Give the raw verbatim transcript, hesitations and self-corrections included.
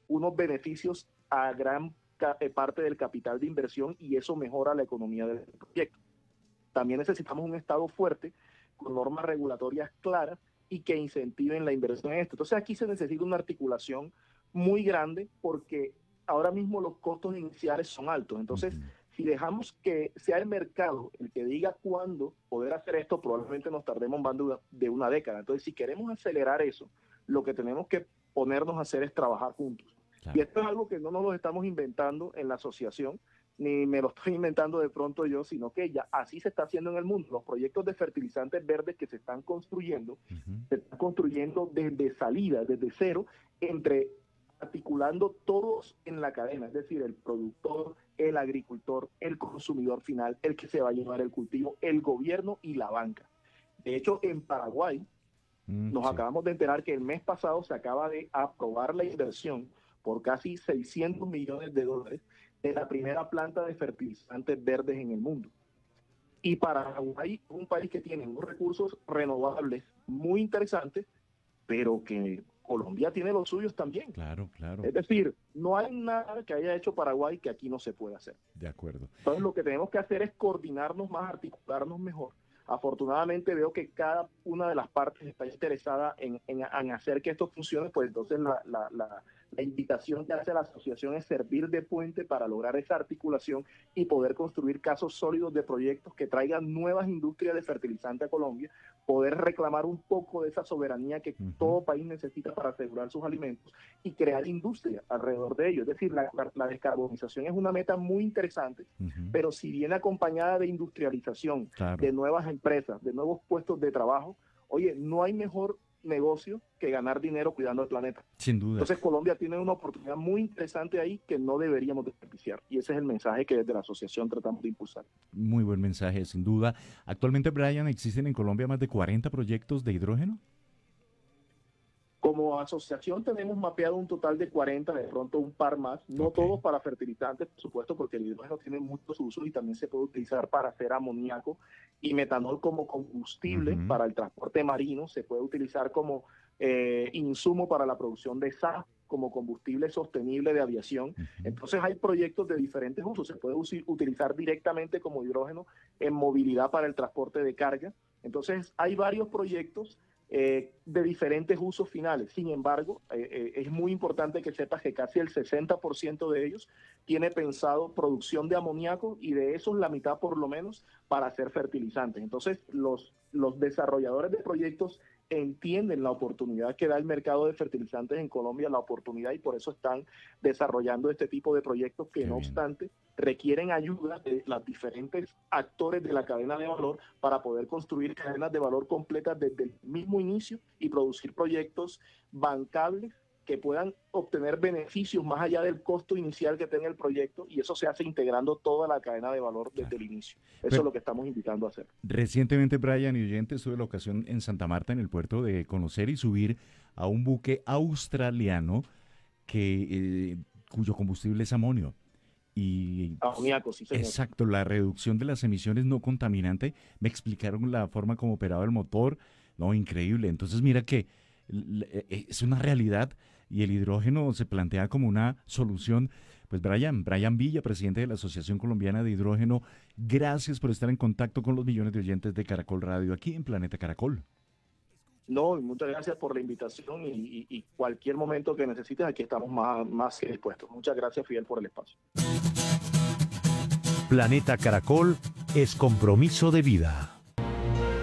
unos beneficios a gran parte del capital de inversión y eso mejora la economía del proyecto. También necesitamos un Estado fuerte, con normas regulatorias claras y que incentiven la inversión en esto. Entonces aquí se necesita una articulación muy grande porque ahora mismo los costos iniciales son altos. Entonces, uh-huh. si dejamos que sea el mercado el que diga cuándo poder hacer esto, probablemente nos tardemos más de una, de una década. Entonces, si queremos acelerar eso, lo que tenemos que ponernos a hacer es trabajar juntos. Claro. Y esto es algo que no nos lo estamos inventando en la asociación, ni me lo estoy inventando de pronto yo, sino que ya así se está haciendo en el mundo. Los proyectos de fertilizantes verdes que se están construyendo, uh-huh. se están construyendo desde salida, desde cero, entre articulando todos en la cadena, es decir, el productor, el agricultor, el consumidor final, el que se va a llevar el cultivo, el gobierno y la banca. De hecho, en Paraguay mm, nos sí. acabamos de enterar que el mes pasado se acaba de aprobar la inversión por casi seiscientos millones de dólares de la primera planta de fertilizantes verdes en el mundo. Y Paraguay es un país que tiene unos recursos renovables muy interesantes, pero que Colombia tiene los suyos también. Claro, claro. Es decir, no hay nada que haya hecho Paraguay que aquí no se pueda hacer. De acuerdo. Entonces lo que tenemos que hacer es coordinarnos más, articularnos mejor. Afortunadamente veo que cada una de las partes está interesada en, en, en hacer que esto funcione, pues entonces la, la, la, la invitación que hace la asociación es servir de puente para lograr esa articulación y poder construir casos sólidos de proyectos que traigan nuevas industrias de fertilizante a Colombia, poder reclamar un poco de esa soberanía que uh-huh. todo país necesita para asegurar sus alimentos y crear industria alrededor de ello. Es decir, la, la, la descarbonización es una meta muy interesante, uh-huh. pero si viene acompañada de industrialización, claro. de nuevas empresas, de nuevos puestos de trabajo, oye, no hay mejor negocio que ganar dinero cuidando el planeta. Sin duda. Entonces Colombia tiene una oportunidad muy interesante ahí que no deberíamos desperdiciar y ese es el mensaje que desde la asociación tratamos de impulsar. Muy buen mensaje, sin duda. Actualmente, Brian, ¿existen en Colombia más de cuarenta proyectos de hidrógeno? Como asociación tenemos mapeado un total de cuarenta, de pronto un par más, no okay. todos para fertilizantes, por supuesto, porque el hidrógeno tiene muchos usos y también se puede utilizar para hacer amoníaco y metanol como combustible uh-huh. para el transporte marino, se puede utilizar como eh, insumo para la producción de S A F, como combustible sostenible de aviación. Uh-huh. Entonces hay proyectos de diferentes usos, se puede us- utilizar directamente como hidrógeno en movilidad para el transporte de carga. Entonces hay varios proyectos Eh, de diferentes usos finales. Sin embargo, eh, eh, es muy importante que sepas que casi el sesenta por ciento de ellos tiene pensado producción de amoníaco y de esos la mitad por lo menos para hacer fertilizantes. Entonces, los, los desarrolladores de proyectos entienden la oportunidad que da el mercado de fertilizantes en Colombia, la oportunidad, y por eso están desarrollando este tipo de proyectos que, Qué no bien. obstante, requieren ayuda de los diferentes actores de la cadena de valor para poder construir cadenas de valor completas desde el mismo inicio y producir proyectos bancables que puedan obtener beneficios más allá del costo inicial que tenga el proyecto, y eso se hace integrando toda la cadena de valor desde claro. el inicio. Eso Pero, es lo que estamos invitando a hacer. Recientemente, Brian y oyentes, tuve la ocasión en Santa Marta, en el puerto, de conocer y subir a un buque australiano que eh, cuyo combustible es amonio. Y amoníaco, sí, señor. Exacto, la reducción de las emisiones no contaminante. Me explicaron la forma como operaba el motor. No, increíble. Entonces, mira que es una realidad y el hidrógeno se plantea como una solución. Pues Brian, Brian Villa, presidente de la Asociación Colombiana de Hidrógeno, gracias por estar en contacto con los millones de oyentes de Caracol Radio aquí en Planeta Caracol. No, muchas gracias por la invitación y, y, y cualquier momento que necesites, aquí estamos más, más que dispuestos. Muchas gracias, Fidel, por el espacio. Planeta Caracol es compromiso de vida.